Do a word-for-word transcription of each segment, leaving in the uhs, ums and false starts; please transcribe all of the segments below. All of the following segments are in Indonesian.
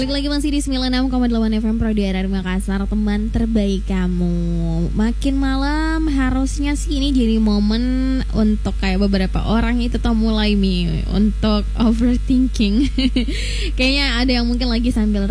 Balik lagi masih di sembilan puluh enam koma delapan F M Prodi R R Makassar, teman terbaik kamu. Makin malam harusnya sih ini jadi momen untuk kayak beberapa orang itu tuh mulai nih untuk overthinking. Kayaknya ada yang mungkin lagi sambil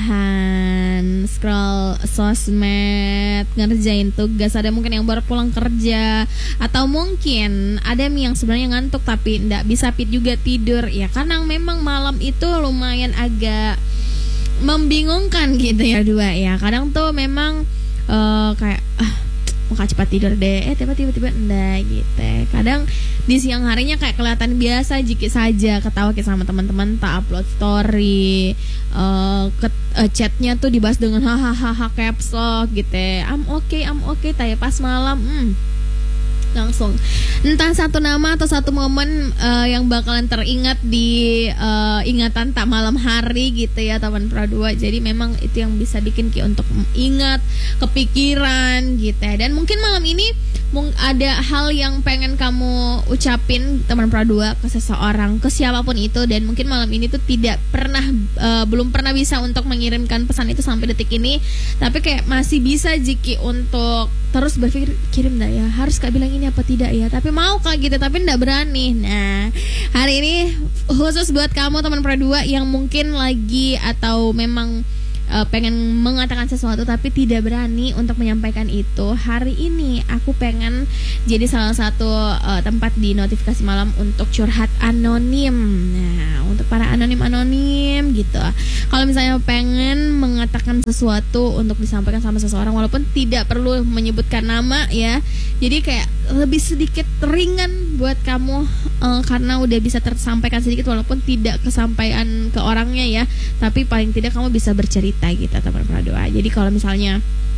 rebahan, scroll sosmed, ngerjain tugas. Ada mungkin yang baru pulang kerja, atau mungkin ada yang sebenarnya ngantuk tapi nggak bisa fit juga tidur. Ya karena memang malam itu lumayan agak membingungkan gitu ya dua ya. Kadang tuh memang uh, kayak ah mau cepat tidur deh, eh tiba-tiba enggak gitu. Kadang di siang harinya kayak kelihatan biasa jikit saja, ketawa kayak sama teman-teman, tak upload story, uh, ke, uh, chatnya tuh dibahas dengan hahaha caps lock gitu. I'm okay, I'm okay. Tapi pas malam, hmm, langsung entah satu nama atau satu momen uh, yang bakalan teringat di uh, ingatan tak malam hari gitu ya teman Pro dua. Jadi memang itu yang bisa bikin Ki untuk ingat, kepikiran gitu ya. Dan mungkin malam ini ada hal yang pengen kamu ucapin teman Pro dua ke seseorang, ke siapapun itu, dan mungkin malam ini tuh tidak pernah uh, belum pernah bisa untuk mengirimkan pesan itu sampai detik ini, tapi kayak masih bisa Jiki untuk terus berpikir kirim enggak ya, harus Kak bilang ini apa tidak ya, tapi mau Kak gitu tapi enggak berani. Nah, hari ini khusus buat kamu teman Pro dua yang mungkin lagi atau memang uh, pengen mengatakan sesuatu tapi tidak berani untuk menyampaikan itu. Hari ini aku pengen jadi salah satu uh, tempat di notifikasi malam untuk curhat anonim. Nah, untuk para anonim-anonim gitu. Kalau misalnya pengen mengatakan sesuatu untuk disampaikan sama seseorang walaupun tidak perlu menyebutkan nama ya. Jadi kayak lebih sedikit ringan buat kamu uh, karena udah bisa tersampaikan sedikit walaupun tidak kesampaian ke orangnya ya. Tapi paling tidak kamu bisa bercerita gitu teman Pro dua. Jadi kalau misalnya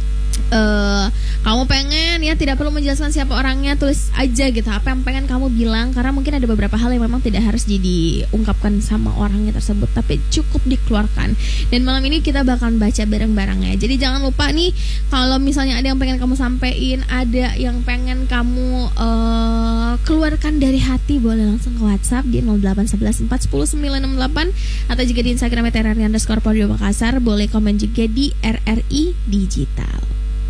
Uh, kamu pengen ya tidak perlu menjelaskan siapa orangnya, tulis aja gitu apa yang pengen kamu bilang, karena mungkin ada beberapa hal yang memang tidak harus diungkapkan sama orangnya tersebut tapi cukup dikeluarkan. Dan malam ini kita bakal baca bareng-bareng ya. Jadi jangan lupa nih, kalau misalnya ada yang pengen kamu sampein, ada yang pengen kamu uh, keluarkan dari hati, boleh langsung ke WhatsApp di nol delapan satu satu empat satu nol sembilan enam delapan, atau juga di Instagram R R I underscore Prodi Makassar. Boleh komen juga di R R I Digital.